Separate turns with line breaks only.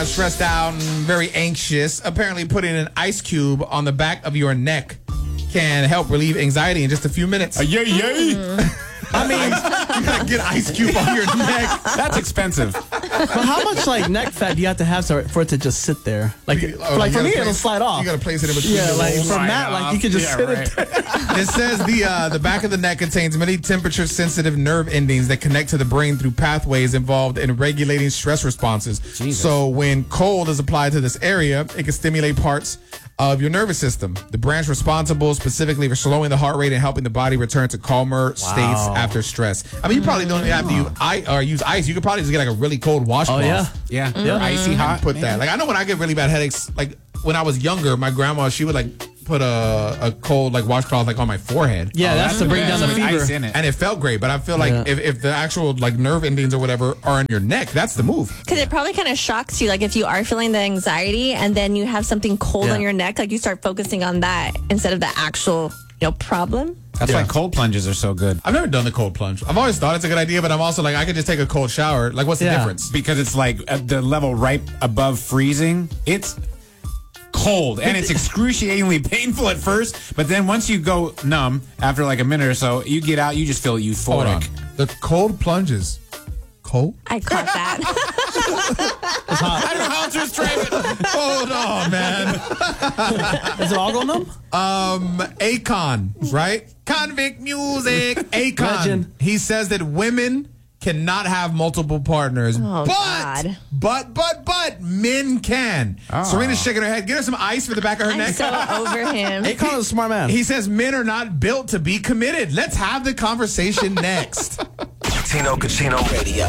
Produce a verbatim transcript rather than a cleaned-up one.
Stressed out and very anxious. Apparently, putting an ice cube on the back of your neck can help relieve anxiety in just a few minutes.
Uh, yay, yay.
Mm. I mean, you gotta get ice cube on your neck.
That's expensive.
But how much like neck fat do you have to have for it to just sit there? Like,
Oh,
like
you
for me,
gotta
it'll
place-
slide off.
You gotta place it in between.
Yeah,
the
like
rolls.
for
Slide
Matt, like you can just
off.
sit
Yeah,
it
right.
there.
It says the uh, the back of the neck contains many temperature-sensitive nerve endings that connect to the brain through pathways involved in regulating stress responses.
Jesus.
So when cold is applied to this area, it can stimulate parts of your nervous system. The branch responsible specifically for slowing the heart rate and helping the body return to calmer states after stress. I mean, you probably don't even have to use, I, or use ice. You could probably just get like a really cold washcloth.
Oh yeah.
Yeah.
Yeah.
Icy hot.
Put that. Like I know when I get really bad headaches, like when I was younger, my grandma, she would like put a, a cold like washcloth like on my forehead.
Yeah, that's to bring down the
With ice
fever.
in it.
And it felt great, but I feel like
Yeah.
if, if the actual like nerve endings or whatever are in your neck, that's the move.
Because it probably kind of shocks you, like if you are feeling the anxiety and then you have something cold
Yeah.
on your neck, like you start focusing on that instead of the actual, you know, problem.
That's
Yeah.
why cold plunges are so good.
I've never done the cold plunge. I've always thought it's a good idea, but I'm also like, I could just take a cold shower. Like, what's the
Yeah.
difference?
Because it's like at the level right above freezing. It's cold and it's excruciatingly painful at first, but then once you go numb after like a minute or so, you get out, you just feel
Hold on.
euphoric.
The cold plunges. Cold?
I caught that.
I don't know how to describe it.
Hold on, man.
Does it all go numb?
Um, Akon, right? Convict music. Akon.
Legend.
He says that women cannot have multiple partners,
Oh,
but,
God.
but, but, but men can.
Oh.
Serena's shaking her head. Get her some ice for the back of her
I'm
neck.
so over him.
Akon is a smart man.
He says men are not built to be committed. Let's have the conversation next.
Tino Casino Radio.